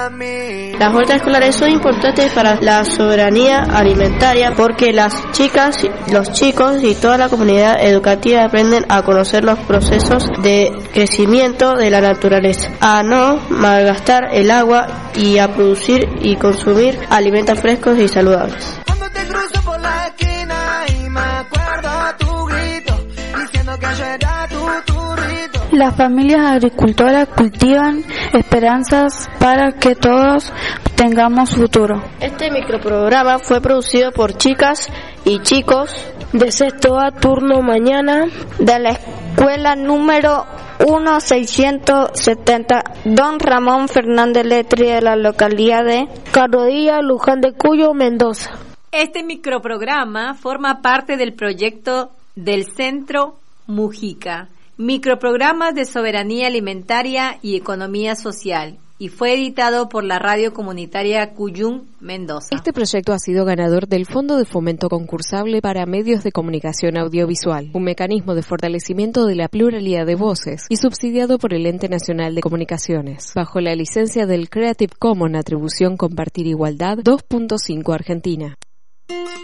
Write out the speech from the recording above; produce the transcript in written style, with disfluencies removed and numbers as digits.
Las huertas escolares son importantes para la soberanía alimentaria porque las chicas, los chicos y toda la comunidad educativa aprenden a conocer los procesos de crecimiento de la naturaleza, a no malgastar el agua y a producir y consumir alimentos frescos y saludables. Cuando te cruzo por la esquina y me acuerdo tu grito diciendo que yo era tu turrito. Las familias agricultoras cultivan esperanzas para que todos tengamos futuro. Este microprograma fue producido por chicas y chicos de sexto A turno mañana de la escuela número 1670 Don Ramón Fernández Letri de la localidad de Carrodilla, Luján de Cuyo, Mendoza. Este microprograma forma parte del proyecto del Centro Mujica, microprogramas de soberanía alimentaria y economía social, y fue editado por la radio comunitaria Cuyum, Mendoza. Este proyecto ha sido ganador del Fondo de Fomento Concursable para Medios de Comunicación Audiovisual, un mecanismo de fortalecimiento de la pluralidad de voces y subsidiado por el Ente Nacional de Comunicaciones, bajo la licencia del Creative Commons Atribución Compartir Igualdad 2.5 Argentina.